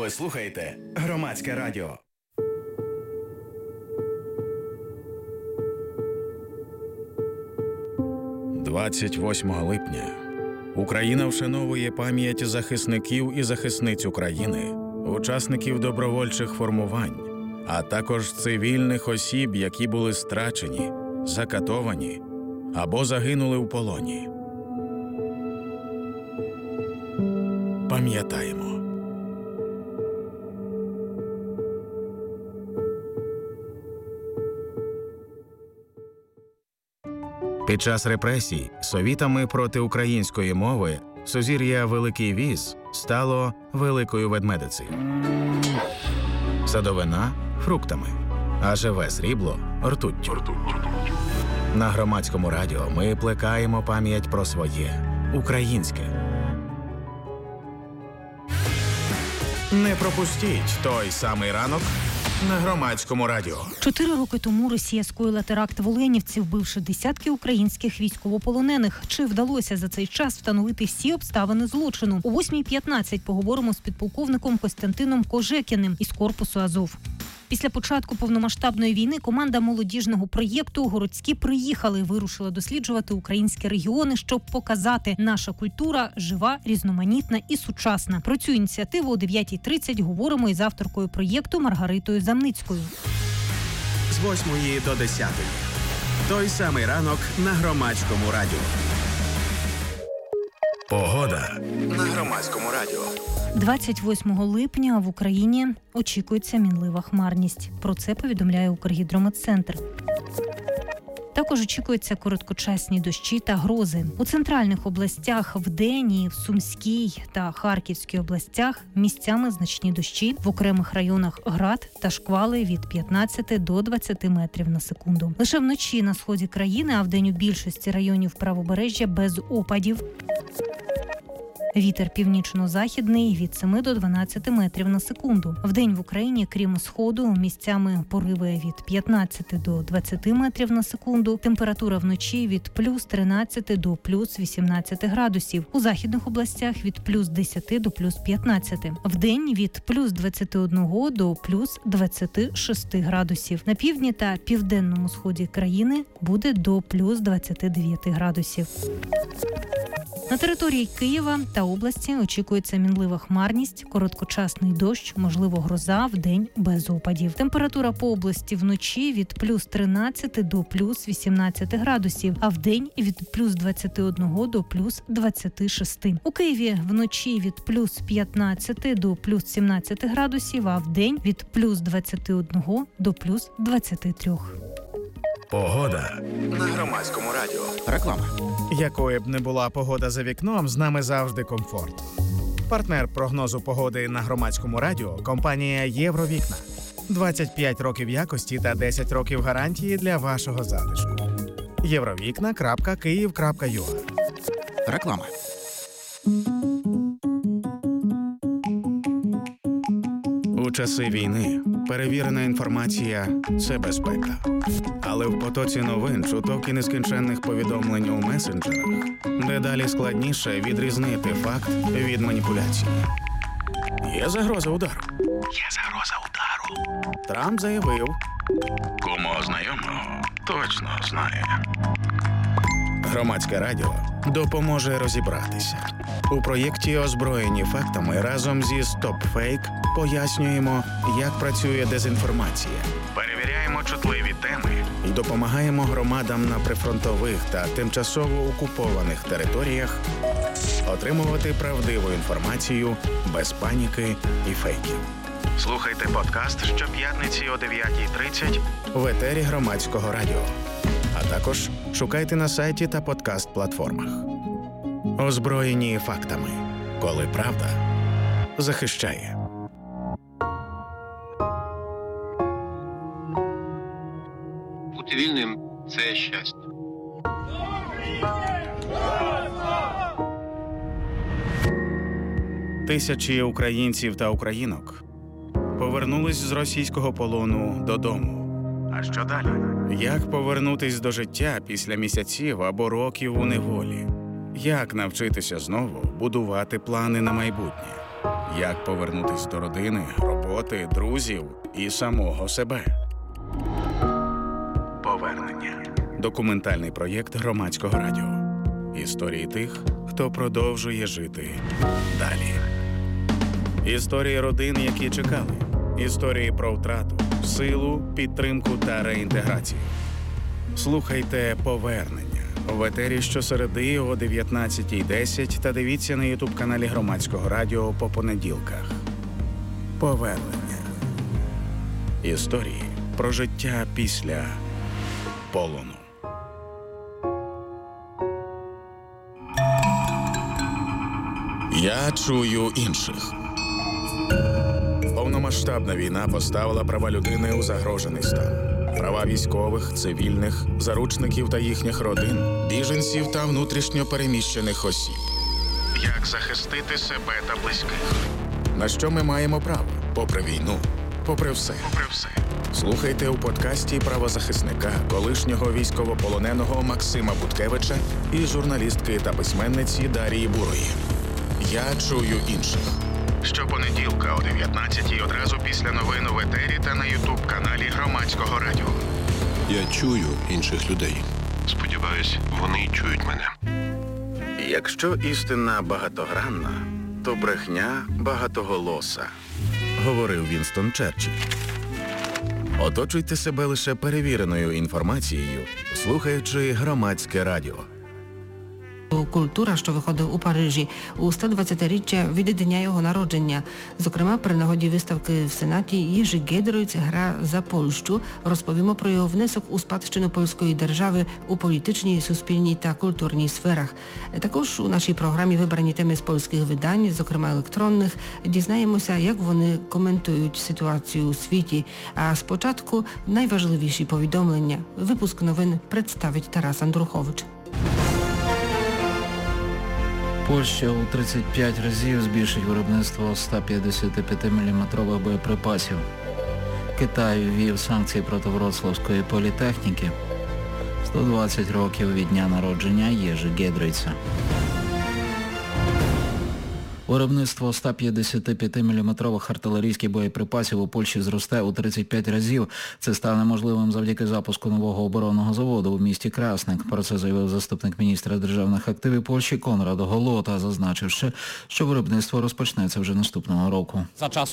Ви слухаєте Громадське радіо. – 28 липня. Україна вшановує пам'ять захисників і захисниць України, учасників добровольчих формувань, а також цивільних осіб, які були страчені, закатовані або загинули в полоні. Пам'ятаємо. Під час репресій совітами проти української мови сузір'я Великий Віз стало Великою Ведмедицею. Садовина – фруктами, а живе срібло – ртуттю. На Громадському радіо ми плекаємо пам'ять про своє – українське. Не пропустіть той самий ранок на Громадському радіо. 4 роки тому Росія скоїла теракт в Оленівці, вбивши десятки українських військовополонених. Чи вдалося за цей час встановити всі обставини злочину? О 8:15 поговоримо з підполковником Костянтином Кожекіним із корпусу Азов. Після початку повномасштабної війни команда молодіжного проєкту «Городські» вирушила досліджувати українські регіони, щоб показати, наша культура жива, різноманітна і сучасна. Про цю ініціативу о 9:30 говоримо із авторкою проєкту Маргаритою Замницькою. З 8 до 10. Той самий ранок на Громадському радіо. Погода на Громадському радіо. 28 липня в Україні очікується мінлива хмарність. Про це повідомляє Укргідрометцентр. Також очікуються короткочасні дощі та грози. У центральних областях вдень і в Сумській та Харківській областях місцями значні дощі, в окремих районах град та шквали від 15 до 20 метрів на секунду. Лише вночі на сході країни, а вдень у більшості районів правобережжя без опадів. Вітер північно-західний від 7 до 12 метрів на секунду. Вдень в Україні, крім сходу, місцями пориви від 15 до 20 метрів на секунду. Температура вночі від плюс 13 до плюс 18 градусів. У західних областях від плюс 10 до плюс 15. Вдень від плюс 21 до плюс 26 градусів. На півдні та південному сході країни буде до плюс 29 градусів. На території Києва та області очікується мінлива хмарність, короткочасний дощ, можливо гроза, вдень без опадів. Температура по області вночі від плюс 13 до плюс 18 градусів, а вдень від плюс 21 до плюс 26. У Києві вночі від плюс 15 до плюс 17 градусів, а вдень від плюс 21 до плюс 23. Погода на Громадському радіо. Реклама. Якою б не була погода за вікном, з нами завжди комфорт. Партнер прогнозу погоди на Громадському радіо – компанія «Євровікна». 25 років якості та 10 років гарантії для вашого затишку. Євровікна.Київ.ua. Реклама. У часи війни перевірена інформація – це безпека. Але в потоці новин, чуток і нескінченних повідомлень у месенджерах дедалі складніше відрізнити факт від маніпуляції. Є загроза удару. Трамп заявив. Кому знайомого точно знає. Громадське радіо допоможе розібратися. У проєкті «Озброєні фактами» разом зі StopFake пояснюємо, як працює дезінформація. Перевіряємо чутливі теми і допомагаємо громадам на прифронтових та тимчасово окупованих територіях отримувати правдиву інформацію без паніки і фейків. Слухайте подкаст щоп'ятниці о 9:30 в етері Громадського радіо. А також шукайте на сайті та подкаст-платформах. Озброєні фактами. Коли правда захищає. Бути вільним – це щастя. Тисячі українців та українок повернулись з російського полону додому. А що далі? Як повернутись до життя після місяців або років у неволі? Як навчитися знову будувати плани на майбутнє? Як повернутись до родини, роботи, друзів і самого себе. Повернення. Документальний проєкт Громадського радіо. Історії тих, хто продовжує жити далі. Історії родин, які чекали. Історії про втрату, силу, підтримку та реінтеграцію. Слухайте «Повернення» в етері щосереди о 19:10 та дивіться на ютуб-каналі Громадського радіо по понеділках. Повернення. Історії про життя після полону. Я чую інших. Повномасштабна війна поставила права людини у загрожений стан. Права військових, цивільних, заручників та їхніх родин, біженців та внутрішньо переміщених осіб. Як захистити себе та близьких? На що ми маємо право? Попри війну, попри все. Слухайте у подкасті правозахисника, колишнього військовополоненого Максима Буткевича і журналістки та письменниці Дарії Бурої. Я чую інших. Щопонеділка о 19:00 одразу після новин в етері та на ютуб-каналі Громадського радіо. Я чую інших людей. Сподіваюсь, вони чують мене. Якщо істина багатогранна, то брехня багатоголоса, говорив Вінстон Черчилль. Оточуйте себе лише перевіреною інформацією, слухаючи Громадське радіо. Культура, що виходив у Парижі у 120-річчя від дня його народження. Зокрема, при нагоді виставки в Сенаті Єжи Гедройц «Гра за Польщу» розповімо про його внесок у спадщину польської держави у політичній, суспільній та культурній сферах. Також у нашій програмі вибрані теми з польських видань, зокрема електронних, дізнаємося, як вони коментують ситуацію у світі. А спочатку найважливіші повідомлення. Випуск новин представить Тарас Андрухович. Польща у 35 разів збільшить виробництво 155-мм боєприпасів. Китай ввів санкції проти Вроцлавської політехніки. 120 років від дня народження Єжи Гедройца. Виробництво 155-мм артилерійських боєприпасів у Польщі зросте у 35 разів. Це стане можливим завдяки запуску нового оборонного заводу у місті Красник. Про це заявив заступник міністра державних активів Польщі Конрад Голота, зазначивши, що виробництво розпочнеться вже наступного року.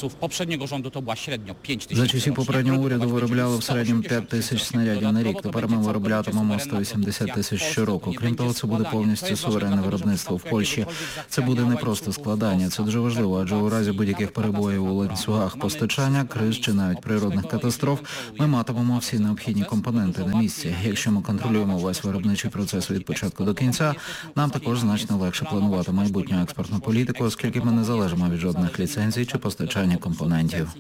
За часів попереднього уряду виробляли в середньому 5 тисяч снарядів на рік. Тепер ми вироблятимемо 180 тисяч щороку. Крім того, це буде повністю суверенне виробництво в Польщі. Це буде не просто складання. Це дуже важливо, адже у разі будь-яких перебоїв у ланцюгах постачання, криз чи навіть природних катастроф ми матимемо всі необхідні компоненти на місці. Якщо ми контролюємо весь виробничий процес від початку до кінця, нам також значно легше планувати майбутню експортну політику, оскільки ми не залежимо від жодних ліцензій чи постачання компонентів.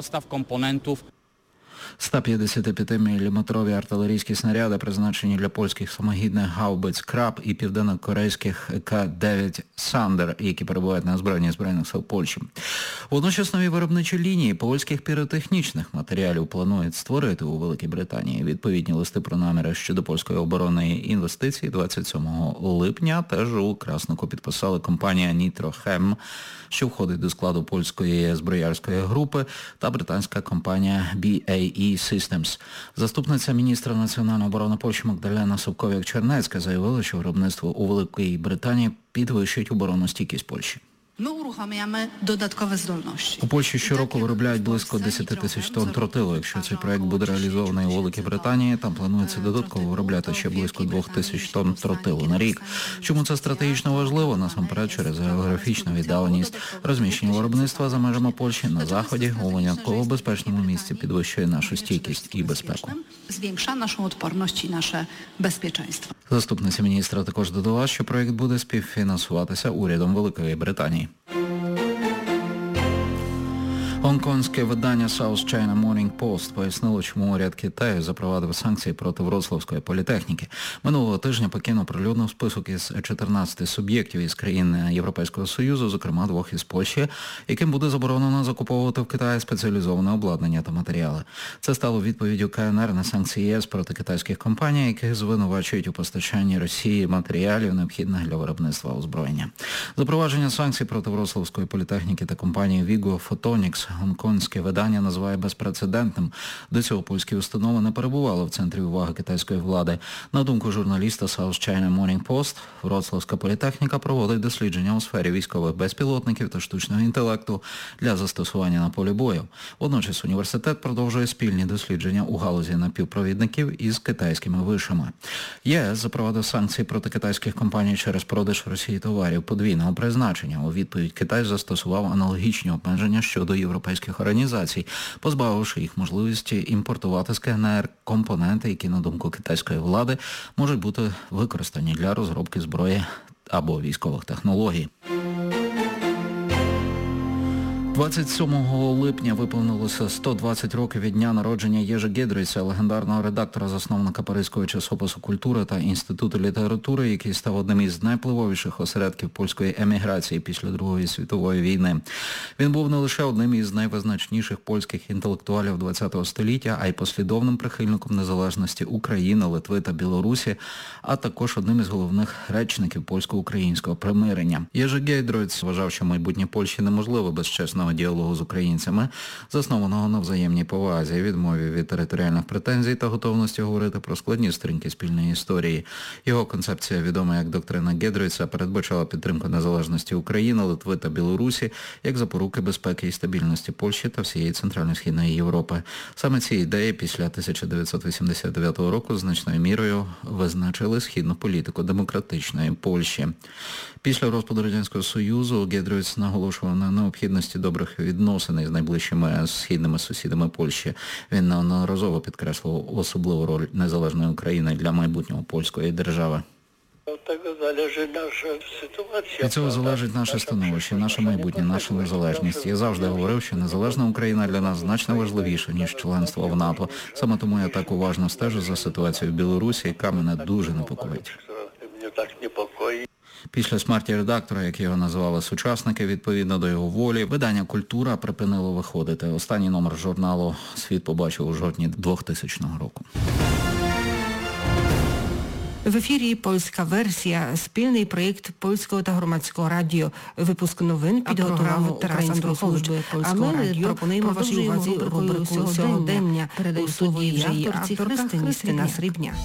155-мм артилерійські снаряди, призначені для польських самохідних гаубиць «Краб» і південно-корейських К-9 «Сандер», які перебувають на озброєнні Збройних сил Польщі. Водночас нові виробничі лінії польських піротехнічних матеріалів планують створити у Великій Британії. Відповідні листи про наміри щодо польської оборонної інвестиції 27 липня теж у Краснику підписали компанія «Нітрохем», що входить до складу польської зброярської групи, та британська компанія BAE Systems. Заступниця міністра національної оборони Польщі Магдалена Собков'як-Чернецька заявила, що виробництво у Великій Британії підвищить оборонностійкість Польщі. Ми uruchamiamy додаткові здольності. У Польщі щороку виробляють близько 10 тисяч тонн тротилу. Якщо цей проект буде реалізований у Великій Британії, там планується додатково виробляти ще близько 2 тисяч тонн тротилу на рік. Чому це стратегічно важливо? Насамперед через географічну віддаленість. Розміщення виробництва за межами Польщі на Заході у винятково безпечному місці підвищує нашу стійкість і безпеку. Zwiększa naszą odporność i nasze bezpieczeństwo. Заступниця міністра також додала, що проект буде співфінансуватися урядом Великої Британії. Гонконгське видання South China Morning Post пояснило, чому уряд Китаю запровадив санкції проти Вроцлавської політехніки. Минулого тижня Пекін оприлюднив список із 14 суб'єктів із країн Європейського Союзу, зокрема 2 із Польщі, яким буде заборонено закуповувати в Китаї спеціалізоване обладнання та матеріали. Це стало відповіддю КНР на санкції ЄС проти китайських компаній, які звинувачують у постачанні Росії матеріалів, необхідних для виробництва озброєння. Запровадження санкцій проти Вроцлавської політехніки та компанії Vigo Photonics гонконгське видання називає безпрецедентним. До цього польські установи не перебували в центрі уваги китайської влади. На думку журналіста South China Morning Post, Вроцлавська політехніка проводить дослідження у сфері військових безпілотників та штучного інтелекту для застосування на полі бою. Водночас університет продовжує спільні дослідження у галузі напівпровідників із китайськими вишами. ЄС запровадив санкції проти китайських компаній через продаж Росії товарів подвійного призначення. У відповідь Китай застосував аналогічні обмеження щодо європейських організацій, позбавивши їх можливості імпортувати з КНР компоненти, які, на думку китайської влади, можуть бути використані для розробки зброї або військових технологій. 27 липня виповнилося 120 років від дня народження Єжи Гєдройця, легендарного редактора, засновника паризького часопису «Культура» та Інституту літератури, який став одним із найвпливовіших осередків польської еміграції після Другої світової війни. Він був не лише одним із найвизначніших польських інтелектуалів ХХ століття, а й послідовним прихильником незалежності України, Литви та Білорусі, а також одним із головних речників польсько-українського примирення. Єжи Гєдройц вважав, що майбутнє Польщі неможливо без чесного діалогу з українцями, заснованого на взаємній повазі, відмові від територіальних претензій та готовності говорити про складні сторінки спільної історії. Його концепція, відома як доктрина Гєдройца, передбачала підтримку незалежності України, Литви та Білорусі як запоруки безпеки і стабільності Польщі та всієї Центрально-Східної Європи. Саме ці ідеї після 1989 року значною мірою визначили східну політику демократичної Польщі. Після розпаду Радянського Союзу Гєдройц наголошував на необхідності добрих відносин із найближчими східними сусідами Польщі. Він неодноразово підкреслив особливу роль незалежної України для майбутнього польської держави. Від цього залежить наше становище, наше майбутнє, наша незалежність. Я завжди говорив, що незалежна Україна для нас значно важливіша, ніж членство в НАТО. Саме тому я так уважно стежу за ситуацією в Білорусі, яка мене дуже непокоїть. Після смерті редактора, як його називали сучасники, відповідно до його волі, видання «Культура» припинило виходити. Останній номер журналу світ побачив у жовтні 2000 року. В ефірі «Польська версія», спільний проєкт Польського та Громадського радіо. Випуск новин підготував Української служби Польського радіо. Пропонуємо вашій увазі рубрику «Сьогодення». Передаю слово її авторка Христина Срібняк.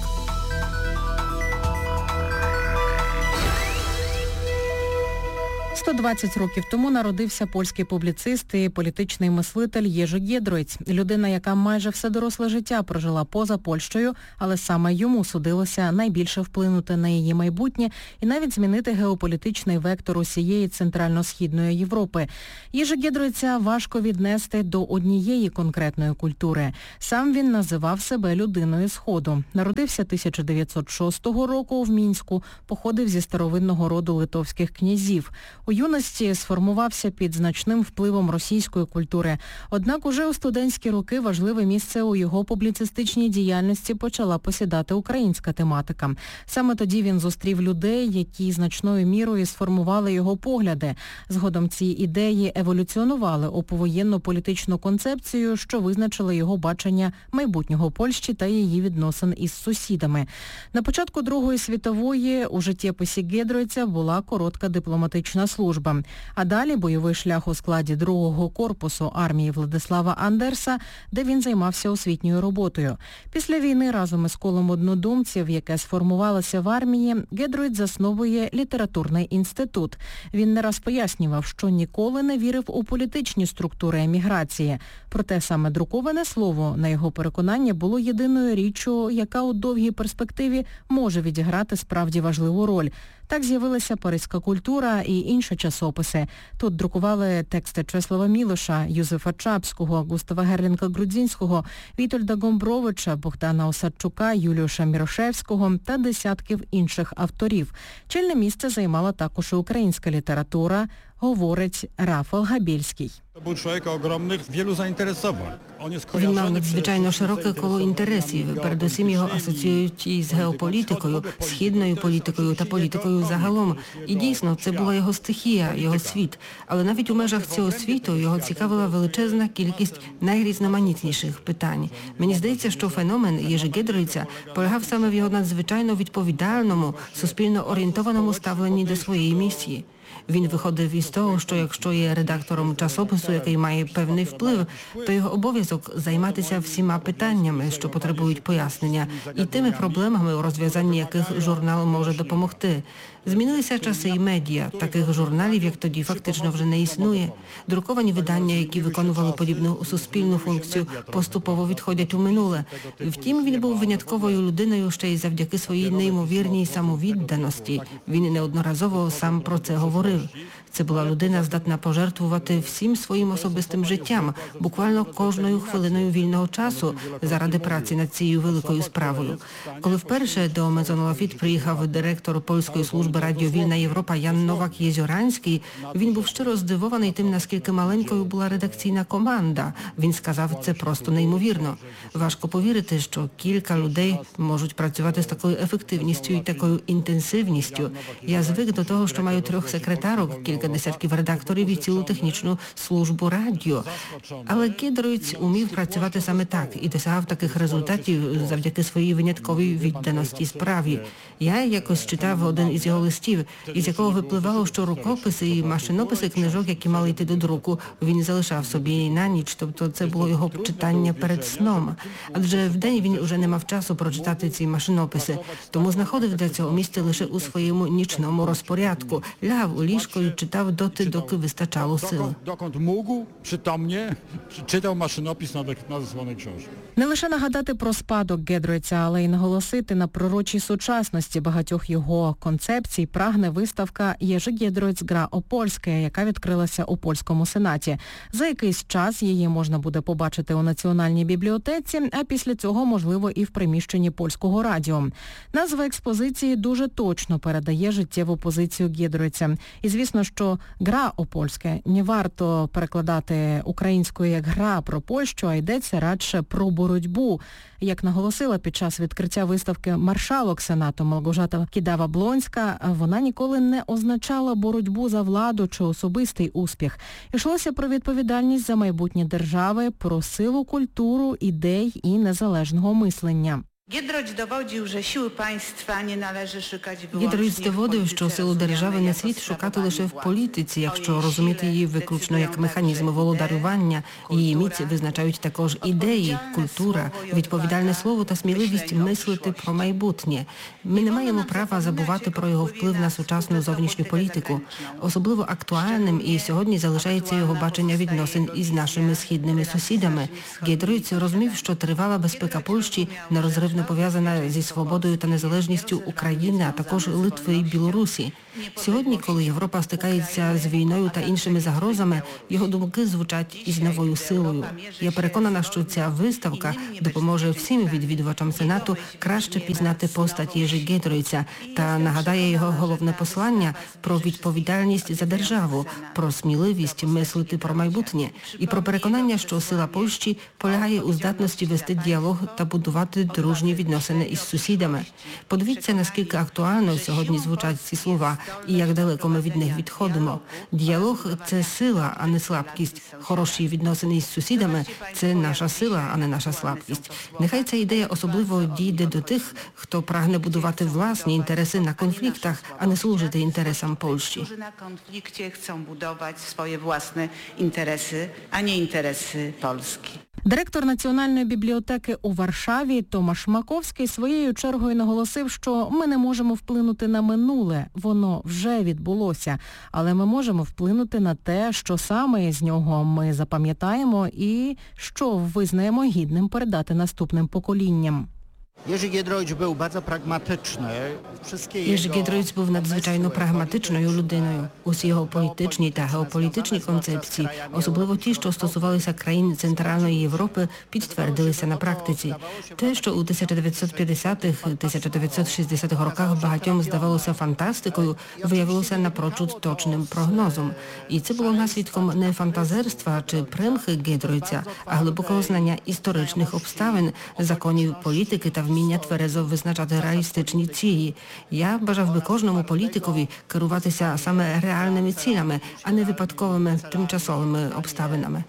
120 років тому народився польський публіцист і політичний мислитель Єжи Гєдройц. Людина, яка майже все доросле життя прожила поза Польщею, але саме йому судилося найбільше вплинути на її майбутнє і навіть змінити геополітичний вектор усієї Центрально-Східної Європи. Єжи Гєдройця важко віднести до однієї конкретної культури. Сам він називав себе людиною Сходу. Народився 1906 року в Мінську, походив зі старовинного роду литовських князів. У юності сформувався під значним впливом російської культури. Однак уже у студентські роки важливе місце у його публіцистичній діяльності почала посідати українська тематика. Саме тоді він зустрів людей, які значною мірою сформували його погляди. Згодом ці ідеї еволюціонували у повоєнну політичну концепцію, що визначила його бачення майбутнього Польщі та її відносин із сусідами. На початку Другої світової у життєписі Гєдройця була коротка дипломатична служба. А далі бойовий шлях у складі Другого корпусу армії Владислава Андерса, де він займався освітньою роботою. Після війни разом із колом однодумців, яке сформувалося в армії, Гєдройц засновує літературний інститут. Він не раз пояснював, що ніколи не вірив у політичні структури еміграції. Проте саме друковане слово, на його переконання, було єдиною річчю, яка у довгій перспективі може відіграти справді важливу роль. Так з'явилася «Паризька культура» і інші часописи. Тут друкували тексти Чеслава Мілоша, Юзефа Чапського, Густава Герлінка-Грудзінського, Вітольда Гомбровича, Богдана Осадчука, Юліуша Мірошевського та десятків інших авторів. Чільне місце займала також і українська література. говорить Рафал Габільський. Він мав надзвичайно широке коло інтересів. Передусім його асоціюють із геополітикою, східною політикою та політикою загалом. І дійсно, це була його стихія, його світ. Але навіть у межах цього світу його цікавила величезна кількість найрізноманітніших питань. Мені здається, що феномен Єжи Гедройця полягав саме в його надзвичайно відповідальному, суспільно орієнтованому ставленні до своєї місії. Він виходив із того, що якщо є редактором часопису, який має певний вплив, то його обов'язок займатися всіма питаннями, що потребують пояснення, і тими проблемами, у розв'язанні яких журнал може допомогти. Змінилися часи і медіа. Таких журналів, як тоді, фактично вже не існує. Друковані видання, які виконували подібну суспільну функцію, поступово відходять у минуле. Втім, він був винятковою людиною ще й завдяки своїй неймовірній самовідданості. Він неодноразово сам про це говорив. Це була людина, здатна пожертвувати всім своїм особистим життям, буквально кожною хвилиною вільного часу заради праці над цією великою справою. Коли вперше до Мезон Лафіт приїхав директор польської служби радіо «Вільна Європа» Ян Нowak-Єзьоранський, він був щиро здивований тим, наскільки маленькою була редакційна команда. Він сказав, це просто неймовірно. Важко повірити, що кілька людей можуть працювати з такою ефективністю і такою інтенсивністю. Я звик до того, що маю 3 секретарок, кілька десятків редакторів і цілу технічну службу радіо. Але Гедройц умів працювати саме так і досягав таких результатів завдяки своїй винятковій відданості справі. Я якось читав один із його листів, із якого випливало, що рукописи і машинописи книжок, які мали йти до друку, він залишав собі на ніч, тобто це було його читання перед сном. Адже вдень він уже не мав часу прочитати ці машинописи, тому знаходив для цього місце лише у своєму нічному розпорядку, лягав у ліжко і читав доти, доки вистачало сил. Читав машинопис на засланий książki. Не лише нагадати про спадок Гедройця, але й наголосити на пророчій сучасності багатьох його концепцій прагне виставка «Єжи Гедройц гра Опольське», яка відкрилася у польському сенаті. За якийсь час її можна буде побачити у Національній бібліотеці, а після цього, можливо, і в приміщенні польського радіо. Назва експозиції дуже точно передає життєву позицію Гедройця. І звісно, що «Гра Опольське» не варто перекладати українською як «гра про Польщу», а йдеться радше про боротьбу. Як наголосила під час відкриття виставки маршалок Сенату Малгожата Кідава-Блонська, вона ніколи не означала боротьбу за владу чи особистий успіх. Йшлося про відповідальність за майбутнє держави, про силу, культуру, ідей і незалежного мислення. Гедройц доводив, що силу держави не слід шукати лише в політиці, якщо розуміти її виключно як механізм володарювання. Її міць визначають також ідеї, культура, відповідальне слово та сміливість мислити про майбутнє. Ми не маємо права забувати про його вплив на сучасну зовнішню політику. Особливо актуальним і сьогодні залишається його бачення відносин із нашими східними сусідами. Гедройц розумів, що тривала безпека Польщі нерозривно пов'язана зі свободою та незалежністю України, а також Литви і Білорусі. Сьогодні, коли Європа стикається з війною та іншими загрозами, його думки звучать із новою силою. Я переконана, що ця виставка допоможе всім відвідувачам Сенату краще пізнати постать Єжи Гедройця та нагадає його головне послання про відповідальність за державу, про сміливість мислити про майбутнє і про переконання, що сила Польщі полягає у здатності вести діалог та будувати дружні відносини із сусідами. Подивіться, наскільки актуально сьогодні звучать ці слова і як далеко ми від них відходимо. Діалог – це сила, а не слабкість. Хороші відносини із сусідами – це наша сила, а не наша слабкість. Нехай ця ідея особливо дійде до тих, хто прагне будувати власні інтереси на конфліктах, а не служити інтересам Польщі. На конфлікті chcą budować swoje własne interesy, a nie interesy Polski. Директор Національної бібліотеки у Варшаві Томаш Маковський своєю чергою наголосив, що ми не можемо вплинути на минуле, воно вже відбулося, але ми можемо вплинути на те, що саме з нього ми запам'ятаємо і що визнаємо гідним передати наступним поколінням. Jerzy Giedroyć був дуже прагматичний. Єжи Гідройць був надзвичайно прагматичною людиною. Усі його політичні та геополітичні концепції, особливо ті, що стосувалися країн Центральної Європи, підтвердилися на практиці. Те, що у 1950-1960-х роках багатьом здавалося фантастикою, виявилося напрочуд точним прогнозом. І це було наслідком не фантазерства чи примхи Гідройця, а глибокого знання історичних обставин, законів політики та вміння тверезо визначати реалістичні цілі. Я бажав би кожному політикові керуватися саме реальними цілями, а не випадковими тимчасовими обставинами.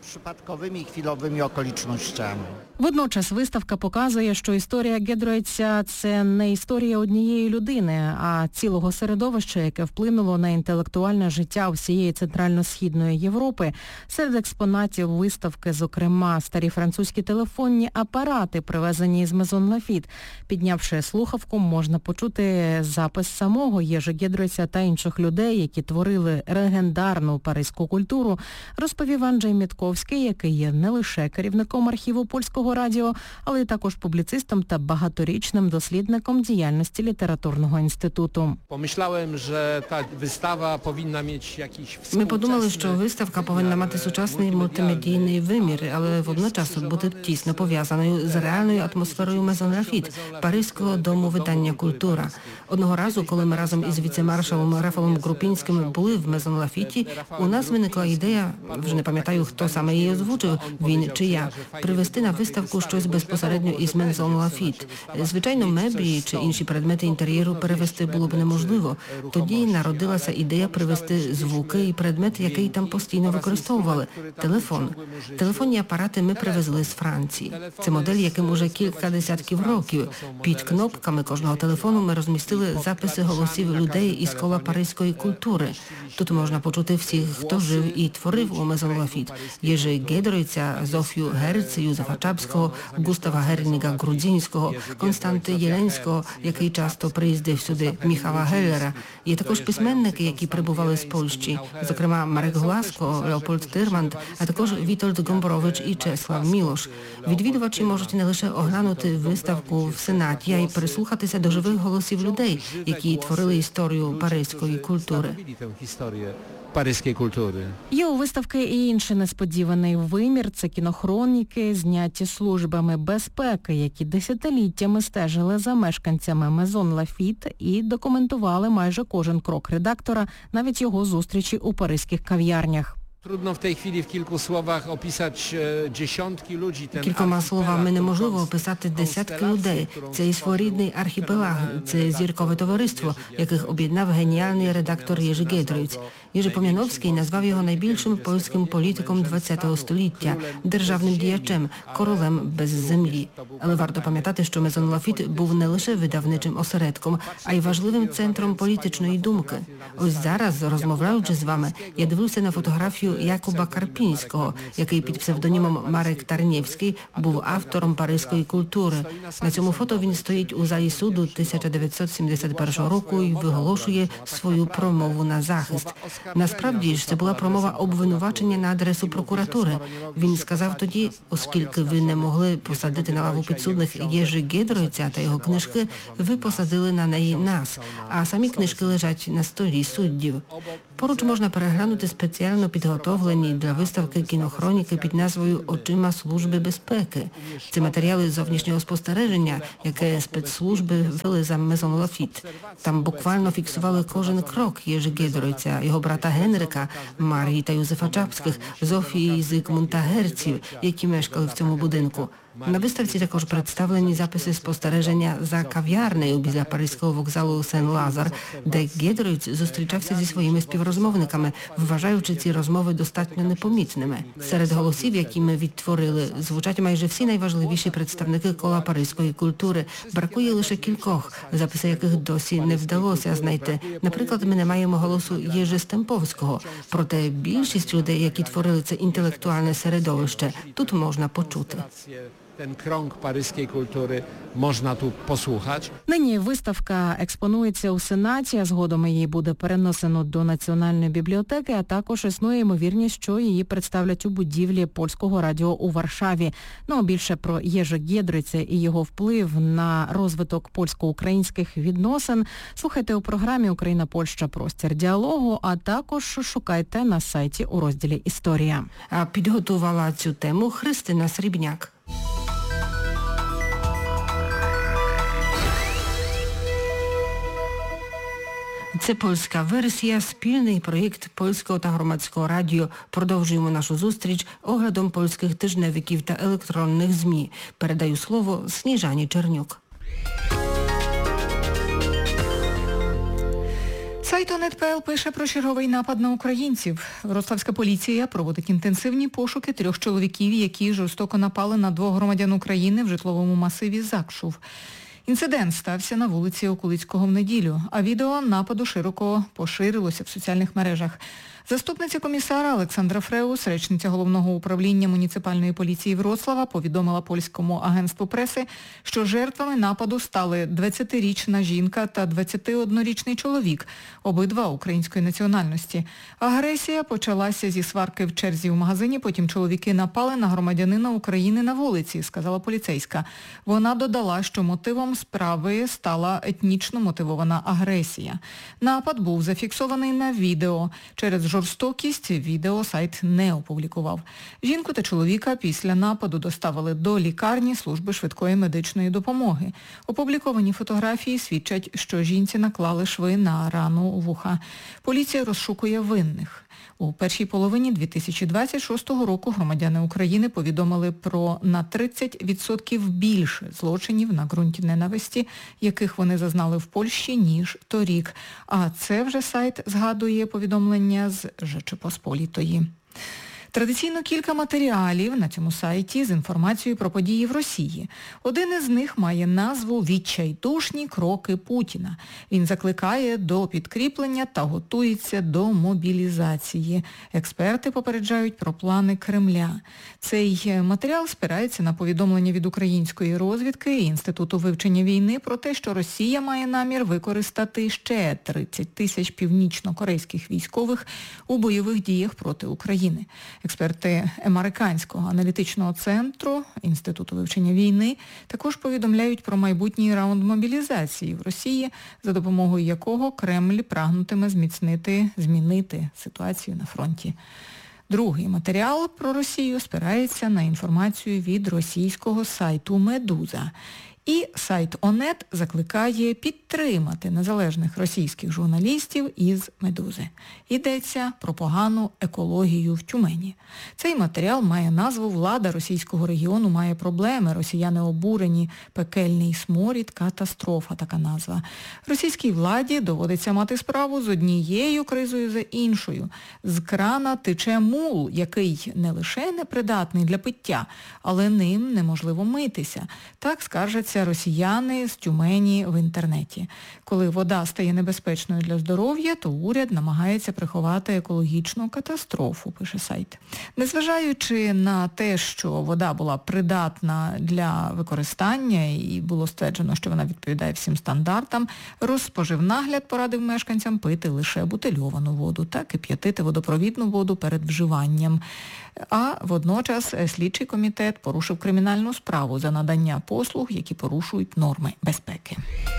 Водночас виставка показує, що історія Гідройця – це не історія однієї людини, а цілого середовища, яке вплинуло на інтелектуальне життя всієї Центрально-Східної Європи. Серед експонатів виставки, зокрема, старі французькі телефонні апарати, привезені з Мезон Лафіт. Піднявши слухавку, можна почути запис самого Єжи Гідройця та інших людей, які творили легендарну паризьку культуру, розповів Анджей Мітковський, який є не лише керівником архіву Польського радіо, але й також публіцистом та багаторічним дослідником діяльності літературного інституту. Ми подумали, що виставка повинна мати сучасний мультимедійний вимір, але водночас бути тісно пов'язаною з реальною атмосферою Мезон Лафіт, Паризького дому видання «Культура». Одного разу, коли ми разом із віце-маршалом Рафалом Групінським були в Мезон Лафіті, у нас виникла ідея, вже не пам'ятаю, хто саме її озвучив, він чи я, привезти на виставку щось безпосередньо із Мезон Лафіт. Звичайно, меблі чи інші предмети інтер'єру перевезти було б неможливо. Тоді народилася ідея привезти звуки і предмет, який там постійно використовували – телефон. Телефонні апарати ми привезли з Франції. Це модель, яким уже кілька десятків років. Під кнопками кожного телефону ми розмістили записи голосів людей із кола паризької культури. Тут можна почути всіх, хто жив і творив у Мезон Лафіт. Єжи Гідройця, Зофію Герц, Юзефа Чапського, Густава Герніга Грудзінського, Константи Єленського, який часто приїздив сюди, Міхала Геллера. Є також письменники, які прибували з Польщі, зокрема Марек Гласко, Леопольд Тирманд, а також Вітольд Гомбрович і Чеслав Мілош. Відвідувачі можуть не лише оглянути виставку в Сенаті, а й прислухатися до живих голосів людей, які творили історію паризької культури. Є у виставки і інший несподіваний вимір – це кінохроніки, зняті службами безпеки, які десятиліттями стежили за мешканцями Мезон Лафіт і документували майже кожен крок редактора, навіть його зустрічі у паризьких кав'ярнях. Кількома словами неможливо описати десятки людей. Це і своєрідний архіпелаг, це зіркове товариство, яких об'єднав геніальний редактор Єжи Гідройць. Єжи Пом'яновський назвав його найбільшим польським політиком ХХ століття, державним діячем, королем без землі. Але варто пам'ятати, що Мезон Лафіт був не лише видавничим осередком, а й важливим центром політичної думки. Ось зараз, розмовляючи з вами, я дивився на фотографію Якуба Карпінського, який під псевдонімом Марек Тарнєвський був автором паризької культури. На цьому фото він стоїть у залі суду 1971 року і виголошує свою промову на захист. Насправді ж це була промова обвинувачення на адресу прокуратури. Він сказав тоді, оскільки ви не могли посадити на лаву підсудних Єжи Гідройця та його книжки, ви посадили на неї нас, а самі книжки лежать на столі суддів. Поруч можна переглянути спеціально підготовлені для виставки кінохроніки під назвою «Очима служби безпеки». Це матеріали зовнішнього спостереження, яке спецслужби вели за Мезон Лафіт. Там буквально фіксували кожен крок Єжи Гідройця, його брата Генрика, Марії та Юзефа Чапських, Зофії і Зигмунта Герців, які мешкали в цьому будинку. На виставці також представлені записи спостереження за кав'ярнею біля паризького вокзалу Сен-Лазар, де Гідройць зустрічався зі своїми співрозмовниками, вважаючи ці розмови достатньо непомітними. Серед голосів, які ми відтворили, звучать майже всі найважливіші представники кола паризької культури. Бракує лише кількох, записи яких досі не вдалося знайти. Наприклад, ми не маємо голосу Єжи Стемповського. Проте більшість людей, які творили це інтелектуальне середовище, тут можна почути. Ten krąg paryskiej kultury можна тут послухати. Нині виставка експонується у Сенаті, а згодом її буде перенесено до Національної бібліотеки, а також існує ймовірність, що її представлять у будівлі Польського радіо у Варшаві. Ну, а більше про Єжи Гєдройця і його вплив на розвиток польсько-українських відносин слухайте у програмі «Україна-Польща. Простір діалогу», а також шукайте на сайті у розділі «Історія». А підготувала цю тему Христина Срібняк. Це польська версія, спільний проєкт Польського та Громадського радіо. Продовжуємо нашу зустріч оглядом польських тижневиків та електронних ЗМІ. Передаю слово Сніжані Чернюк. Сайт Onet.pl пише про черговий напад на українців. Вроцлавська поліція проводить інтенсивні пошуки 3 чоловіків, які жорстоко напали на 2 громадян України в житловому масиві Закшув. Інцидент стався на вулиці Окулицького в неділю, а відео нападу широко поширилося в соціальних мережах. Заступниця комісара Олександра Фреус, речниця Головного управління муніципальної поліції Вроцлава, повідомила польському агентству преси, що жертвами нападу стали 20-річна жінка та 21-річний чоловік, обидва української національності. Агресія почалася зі сварки в черзі в магазині, потім чоловіки напали на громадянина України на вулиці, сказала поліцейська. Вона додала, що мотивом справи стала етнічно мотивована агресія. Напад був зафіксований на відео. Через жорстокість відео сайт не опублікував. Жінку та чоловіка після нападу доставили до лікарні служби швидкої медичної допомоги. Опубліковані фотографії свідчать, що жінці наклали шви на рану вуха. Поліція розшукує винних. У першій половині 2026 року громадяни України повідомили про на 30% більше злочинів на ґрунті ненависті, яких вони зазнали в Польщі, ніж торік. А це вже сайт згадує повідомлення з Rzeczy Pospolitої. Традиційно кілька матеріалів на цьому сайті з інформацією про події в Росії. Один із них має назву «Відчайдушні кроки Путіна». Він закликає до підкріплення та готується до мобілізації. Експерти попереджають про плани Кремля. Цей матеріал спирається на повідомлення від української розвідки і Інституту вивчення війни про те, що Росія має намір використати ще 30 тисяч північно-корейських військових у бойових діях проти України. Експерти Американського аналітичного центру Інституту вивчення війни також повідомляють про майбутній раунд мобілізації в Росії, за допомогою якого Кремль прагнутиме змінити ситуацію на фронті. Другий матеріал про Росію спирається на інформацію від російського сайту «Медуза». І сайт Onet закликає підтримати незалежних російських журналістів із «Медузи». Йдеться про погану екологію в Тюмені. Цей матеріал має назву «Влада російського регіону має проблеми, росіяни обурені, пекельний сморід, катастрофа» така назва. Російській владі доводиться мати справу з однією кризою за іншою. З крана тече мул, який не лише непридатний для пиття, але ним неможливо митися. Так скаржаться росіяни з Тюмені в інтернеті. Коли вода стає небезпечною для здоров'я, то уряд намагається приховати екологічну катастрофу, пише сайт. Незважаючи на те, що вода була придатна для використання і було стверджено, що вона відповідає всім стандартам, Розспоживнагляд порадив мешканцям пити лише бутильовану воду та кип'ятити водопровідну воду перед вживанням. А водночас слідчий комітет порушив кримінальну справу за надання послуг, які порушують норми безпеки.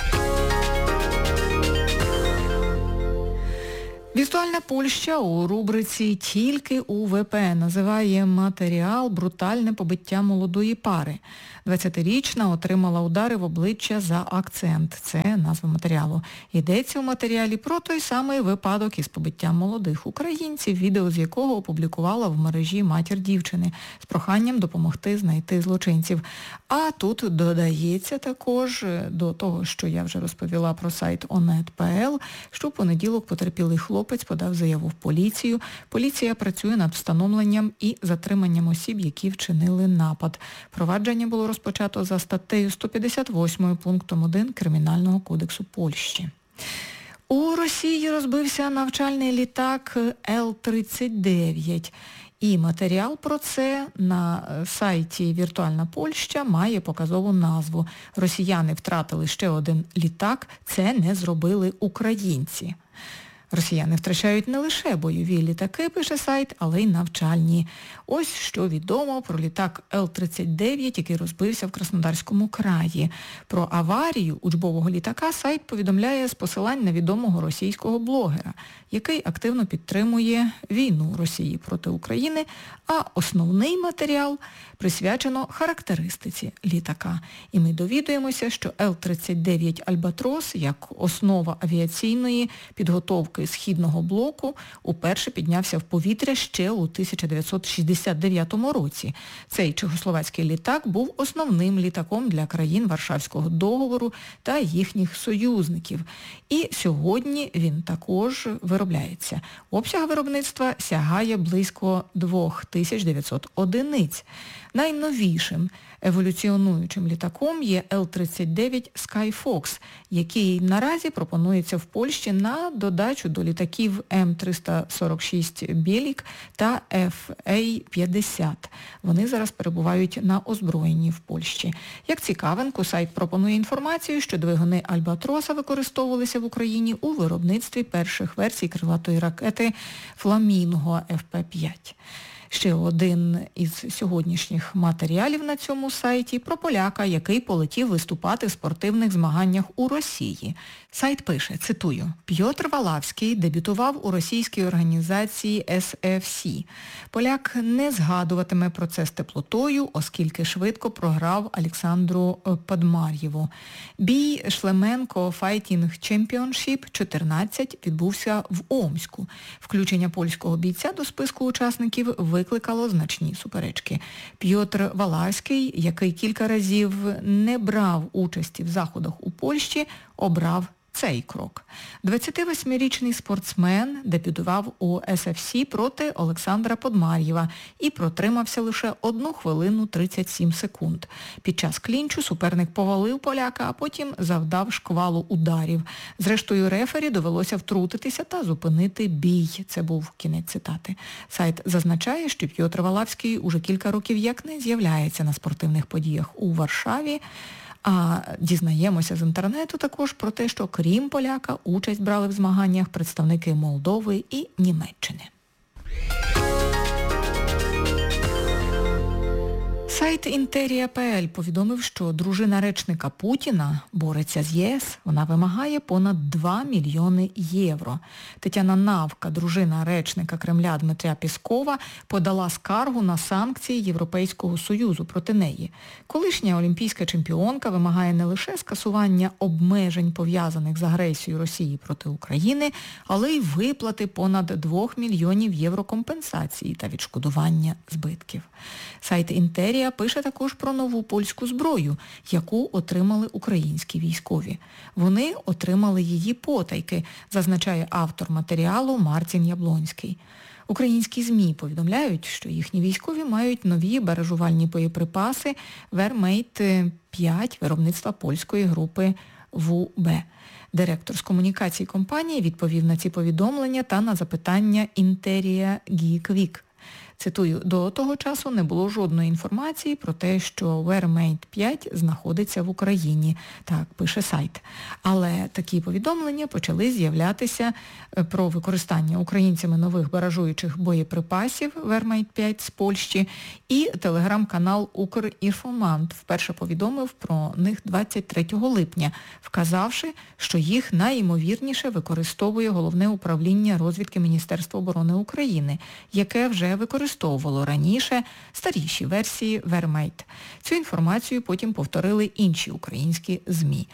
Віртуальна Польща у рубриці «Тільки УВП» називає матеріал «Брутальне побиття молодої пари». 20-річна отримала удари в обличчя за акцент. Це назва матеріалу. Йдеться у матеріалі про той самий випадок із побиттям молодих українців, відео з якого опублікувала в мережі матір дівчини з проханням допомогти знайти злочинців. А тут додається також до того, що я вже розповіла про сайт Onet.pl, що в понеділок потерпілий хлопець подав заяву в поліцію. Поліція працює над встановленням і затриманням осіб, які вчинили напад. Провадження було розпочато за статтею 158 пунктом 1 Кримінального кодексу Польщі. У Росії розбився навчальний літак Л-39. І матеріал про це на сайті «Віртуальна Польща» має показову назву «Росіяни втратили ще один літак, це не зробили українці». Росіяни втрачають не лише бойові літаки, пише сайт, але й навчальні. Ось що відомо про літак Л-39, який розбився в Краснодарському краї. Про аварію учбового літака сайт повідомляє з посилань на відомого російського блогера, який активно підтримує війну Росії проти України, а основний матеріал присвячено характеристиці літака. І ми довідуємося, що Л-39 «Альбатрос» як основа авіаційної підготовки Східного блоку уперше піднявся в повітря ще у 1969 році. Цей чехословацький літак був основним літаком для країн Варшавського договору та їхніх союзників. І сьогодні він також виробляється. Обсяг виробництва сягає близько 2900 одиниць. Найновішим еволюціонуючим літаком є Л-39 Skyfox, який наразі пропонується в Польщі на додачу до літаків М-346 Бєлік та Фа-50. Вони зараз перебувають на озброєнні в Польщі. Як цікавинку, сайт пропонує інформацію, що двигуни Альбатроса використовувалися в Україні у виробництві перших версій крилатої ракети «Фламінго» ФП-5. Ще один із сьогоднішніх матеріалів на цьому сайті про поляка, який полетів виступати в спортивних змаганнях у Росії. Сайт пише, цитую, «Пьотр Валавський дебютував у російській організації SFC. Поляк не згадуватиме про це з теплотою, оскільки швидко програв Олександру Подмар'єву. Бій Шлеменко Fighting Championship 14 відбувся в Омську. Включення польського бійця до списку учасників викликало значні суперечки. Пьотр Валавський, який кілька разів не брав участі в заходах у Польщі, обрав цей крок. 28-річний спортсмен дебютував у SFC проти Олександра Подмар'єва і протримався лише 1 хвилину 37 секунд. Під час клінчу суперник повалив поляка, а потім завдав шквалу ударів. Зрештою, рефері довелося втрутитися та зупинити бій. Це був кінець цитати. Сайт зазначає, що Пьотр Валавський уже кілька років як не з'являється на спортивних подіях у Варшаві. А дізнаємося з інтернету також про те, що крім поляка, участь брали в змаганнях представники Молдови і Німеччини. Сайт Інтерія.pl повідомив, що дружина речника Путіна бореться з ЄС. Вона вимагає понад 2 мільйони євро. Тетяна Навка, дружина речника Кремля Дмитря Пєскова, подала скаргу на санкції Європейського Союзу проти неї. Колишня олімпійська чемпіонка вимагає не лише скасування обмежень, пов'язаних з агресією Росії проти України, але й виплати понад 2 мільйонів євро компенсації та відшкодування збитків. Сайт Інтерія пише також про нову польську зброю, яку отримали українські військові. Вони отримали її потайки, зазначає автор матеріалу Мартін Яблонський. Українські ЗМІ повідомляють, що їхні військові мають нові баражувальні боєприпаси Вермейт-5 виробництва польської групи ВУБ. Директор з комунікацій компанії відповів на ці повідомлення та на запитання Інтерія Гіквік. Цитую, до того часу не було жодної інформації про те, що Вермейт-5 знаходиться в Україні, так пише сайт. Але такі повідомлення почали з'являтися про використання українцями нових баражуючих боєприпасів Вермейт-5 з Польщі, і телеграм-канал «Укрінформант» вперше повідомив про них 23 липня, вказавши, що їх найімовірніше використовує Головне управління розвідки Міністерства оборони України, яке вже використовувало раніше старіші версії Вермейт. Цю інформацію потім повторили інші українські ЗМІ.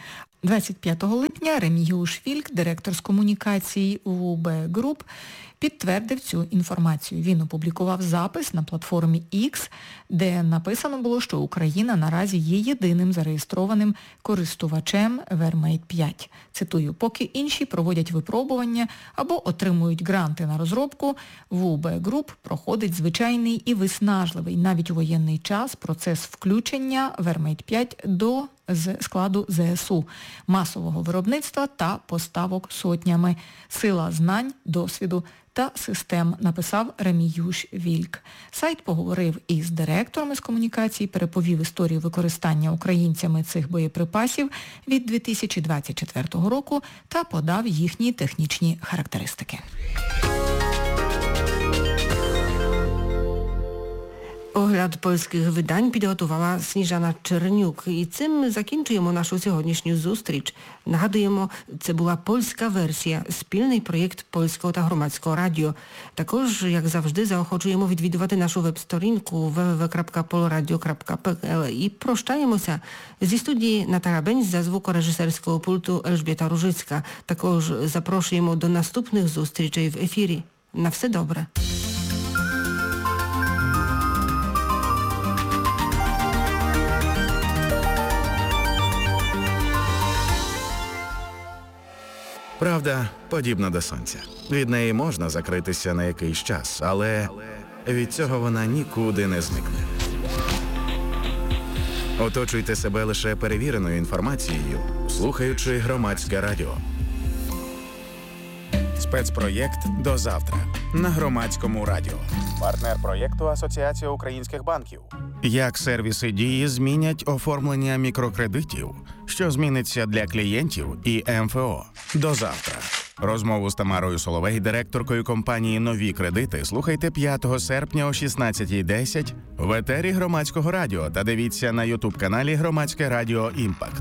25 липня Ремігіуш Вільк, директор з комунікації УБ Груп, підтвердив цю інформацію. Він опублікував запис на платформі X, де написано було, що Україна наразі є єдиним зареєстрованим користувачем Вермейт-5. Цитую, поки інші проводять випробування або отримують гранти на розробку, в УБ Груп проходить звичайний і виснажливий навіть у воєнний час процес включення Вермейт-5 до з складу ЗСУ, масового виробництва та поставок сотнями, сила знань, досвіду та систем, написав Реміюш Вільк. Сайт поговорив із директором із комунікацій, переповів історію використання українцями цих боєприпасів від 2024 року та подав їхні технічні характеристики. Огляд польських видань підготувала Сніжана Чернюк. І цим закінчуємо нашу сьогоднішню зустріч. Нагадуємо, це була польська версія, спільний проєкт Польського та Громадського радіо. Також, як завжди, заохочуємо відвідувати нашу веб-сторінку www.polradio.pl і прощаємося. Зі студії Наталя Бень, за звукорежисерського пульту Ельжбіта Ружицька. Також запрошуємо до наступних зустрічей в ефірі. На все добре. Правда подібна до сонця. Від неї можна закритися на якийсь час, але від цього вона нікуди не зникне. Оточуйте себе лише перевіреною інформацією, слухаючи Громадське радіо. Спецпроєкт «До завтра» на Громадському радіо. Партнер проєкту Асоціація українських банків. Як сервіси Дії змінять оформлення мікрокредитів, що зміниться для клієнтів і МФО. До завтра. Розмову з Тамарою Соловей, директоркою компанії «Нові кредити», слухайте 5 серпня о 16:10 в етері Громадського радіо та дивіться на YouTube-каналі Громадське радіо «Імпакт».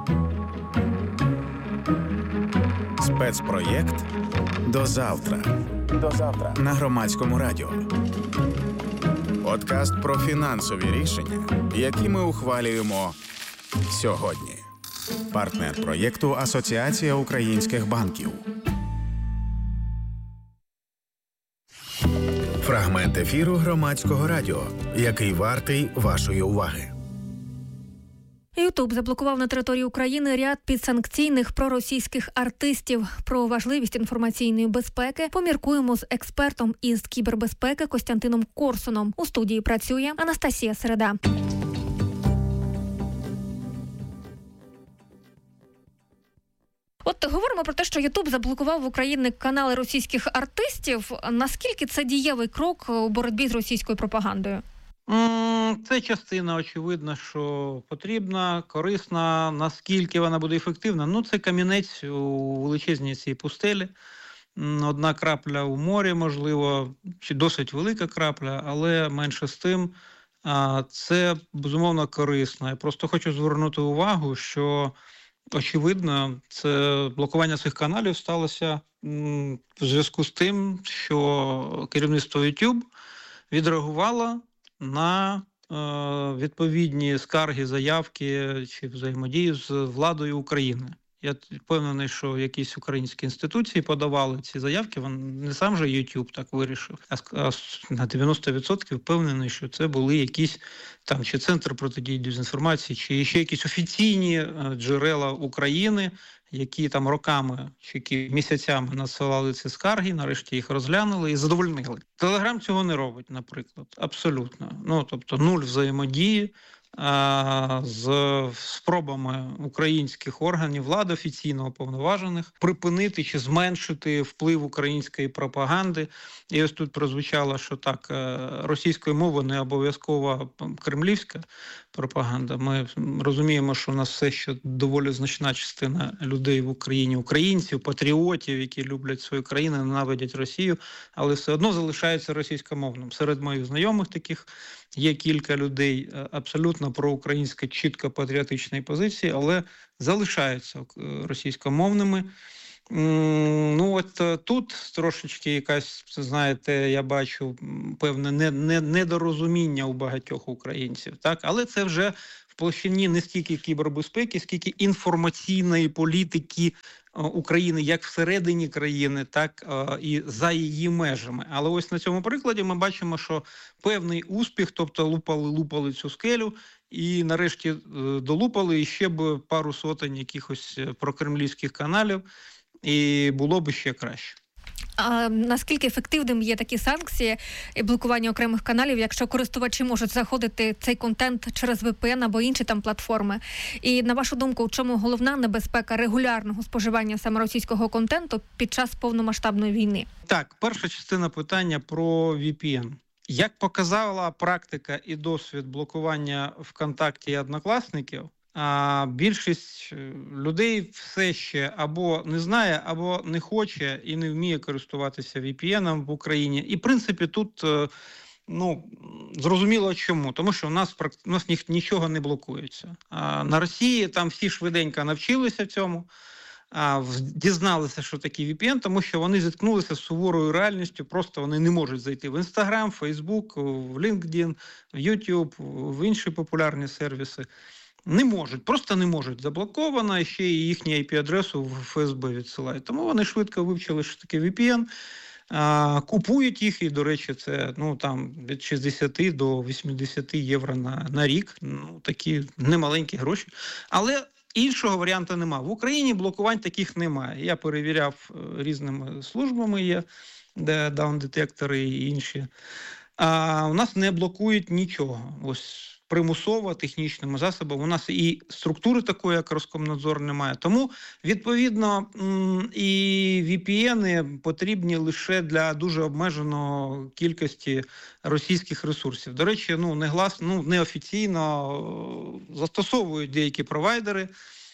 Спецпроєкт «До завтра». До завтра на Громадському радіо. Подкаст про фінансові рішення, які ми ухвалюємо сьогодні. Партнер проєкту Асоціація українських банків. Фрагмент ефіру Громадського радіо, який вартий вашої уваги. Ютуб заблокував на території України ряд підсанкційних проросійських артистів. Про важливість інформаційної безпеки поміркуємо з експертом із кібербезпеки Костянтином Корсуном. У студії працює Анастасія Середа. От говоримо про те, що Ютуб заблокував в Україні канали російських артистів. Наскільки це дієвий крок у боротьбі з російською пропагандою? Це частина, очевидно, що потрібна, корисна. Наскільки вона буде ефективна? Це камінець у величезній цій пустелі. Одна крапля у морі, можливо, чи досить велика крапля, але менше з тим. Це, безумовно, корисно. Я просто хочу звернути увагу, що, очевидно, це блокування цих каналів сталося в зв'язку з тим, що керівництво YouTube відреагувало на відповідні скарги, заявки чи взаємодії з владою України. Я впевнений, що якісь українські інституції подавали ці заявки, не сам же YouTube так вирішив, а на 90% впевнений, що це були якісь там чи Центр протидії дезінформації, чи ще якісь офіційні джерела України, які там роками чи місяцями надсилали ці скарги, нарешті їх розглянули і задовольнили. Телеграм цього не робить, наприклад, абсолютно. Тобто нуль взаємодії з спробами українських органів влади, офіційно уповноважених, припинити чи зменшити вплив української пропаганди. І ось тут прозвучало, що так, російською мовою не обов'язково кремлівська пропаганда. Ми розуміємо, що у нас все ще доволі значна частина людей в Україні, українців, патріотів, які люблять свою країну, ненавидять Росію, але все одно залишається російськомовним. Серед моїх знайомих таких є кілька людей абсолютно проукраїнської, чітко патріотичної позиції, але залишаються російськомовними. Тут трошечки якась, знаєте, я бачу певне недорозуміння у багатьох українців, так? Але це вже в площині не стільки кібербезпеки, скільки інформаційної політики України як всередині країни, так і за її межами. Але ось на цьому прикладі ми бачимо, що певний успіх, тобто лупали цю скелю, і нарешті долупали і ще б пару сотень якихось прокремлівських каналів, і було б ще краще. А наскільки ефективним є такі санкції і блокування окремих каналів, якщо користувачі можуть заходити цей контент через VPN або інші там платформи? І на вашу думку, у чому головна небезпека регулярного споживання саме російського контенту під час повномасштабної війни? Так, перша частина питання про VPN. Як показала практика і досвід блокування ВКонтакті і Однокласників, більшість людей все ще або не знає, або не хоче і не вміє користуватися VPN-ом в Україні. І, в принципі, тут зрозуміло чому. Тому що у нас нічого не блокується. На Росії там всі швиденько навчилися цьому, дізналися, що таке VPN, тому що вони зіткнулися з суворою реальністю, просто вони не можуть зайти в Instagram, Facebook, в LinkedIn, в YouTube, в інші популярні сервіси. Не можуть, просто не можуть. Заблоковано, і ще і їхню IP-адресу в ФСБ відсилають. Тому вони швидко вивчили, що таке VPN, купують їх, і, до речі, це там від 60 до 80 євро на рік. Такі немаленькі гроші. Але іншого варіанту немає. В Україні блокувань таких немає. Я перевіряв різними службами, є даун-детектори і інші. У нас не блокують нічого. Ось примусово, технічними засобами. У нас і структури такої, як Роскомнадзор, немає. Тому, відповідно, і VPN потрібні лише для дуже обмеженої кількості російських ресурсів. До речі, неофіційно застосовують деякі провайдери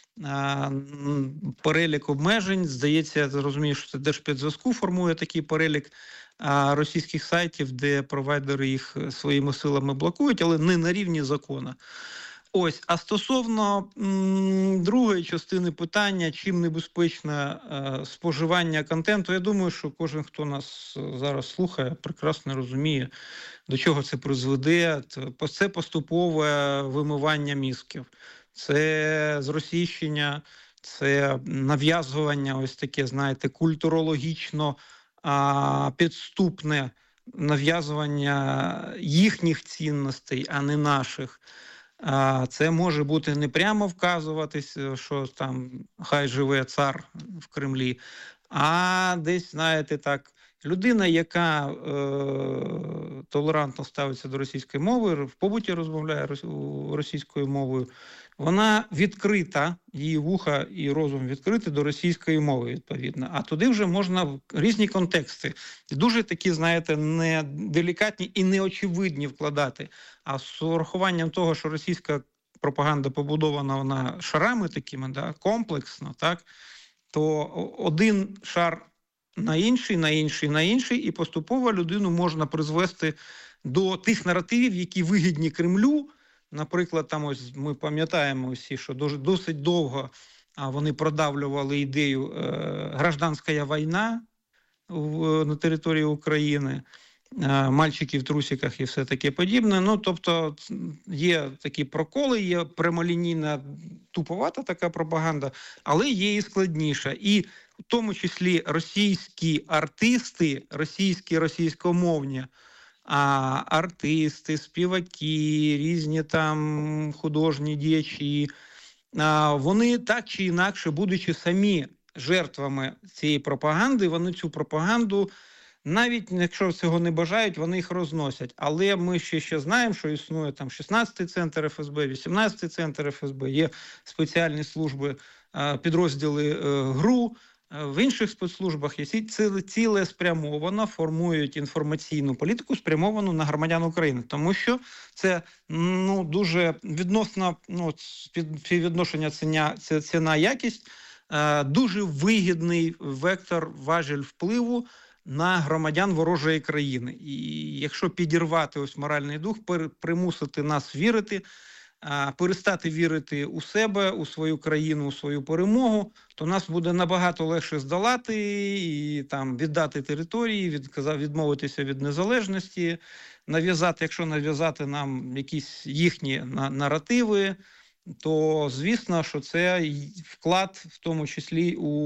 перелік обмежень. Здається, я розумію, що це Держспецзв'язку формує такий перелік російських сайтів, де провайдери їх своїми силами блокують, але не на рівні закону. Ось, а стосовно другої частини питання, чим небезпечне споживання контенту, я думаю, що кожен, хто нас зараз слухає, прекрасно розуміє, до чого це призведе. Це поступове вимивання мізків, це зросійщення, це нав'язування, ось таке, знаєте, культурологічно підступне нав'язування їхніх цінностей, а не наших. Це може бути не прямо вказуватись, що там хай живе цар в Кремлі, а десь, знаєте, так, людина, яка толерантно ставиться до російської мови, в побуті розмовляє російською мовою, вона відкрита, її вуха і розум відкриті до російської мови, відповідно. А туди вже можна в різні контексти. Дуже такі, знаєте, неделікатні і неочевидні вкладати. А з урахуванням того, що російська пропаганда побудована вона шарами такими, комплексно, так, то один шар на інший, і поступово людину можна призвести до тих наративів, які вигідні Кремлю. Наприклад, там ось ми пам'ятаємо всі, що досить довго вони продавлювали ідею гражданська війна на території України, мальчики в трусиках і все таке подібне. Тобто є такі проколи, є прямолінійна туповата така пропаганда, але є і складніша. І в тому числі російські артисти, російськомовні, артисти, співаки, різні там художні діячі, вони так чи інакше, будучи самі жертвами цієї пропаганди, вони цю пропаганду, навіть якщо цього не бажають, вони їх розносять. Але ми ще знаємо, що існує там 16-й центр ФСБ, 18-й центр ФСБ, є спеціальні служби, підрозділи ГРУ, в інших спецслужбах є цілеспрямовано формують інформаційну політику, спрямовану на громадян України. Тому що це дуже відносно співвідношення ціна-якість, дуже вигідний вектор, важіль впливу на громадян ворожої країни. І якщо підірвати ось моральний дух, примусити нас вірити, перестати вірити у себе, у свою країну, у свою перемогу, то нас буде набагато легше здолати і там віддати території, відмовитися від незалежності, якщо нав'язати нам якісь їхні наративи, то звісно, що це вклад в тому числі у